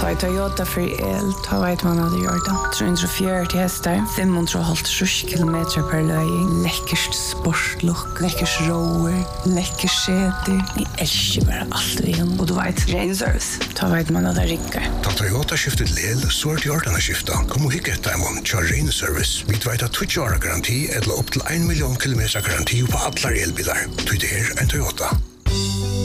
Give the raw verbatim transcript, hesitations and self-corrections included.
Ta i Toyota för el, ta vet man hade gjort det. trehundrafjøruti hästar, femhundrahalvtrýss kilometer per löj. Läckert sportlook, läckert rower, läckert seter. Ni älskar bara allt vi har. Och du vet, rain service. Ta vet man hade rinkar. Ta Toyota skiftet lel, så är det gjort att skifta. Kom och hicka ett diamond, kör rain service. Vi vet att twitch har garanti eller upp till en miljon kilometer garanti på alla elbilar. Du det är en Toyota.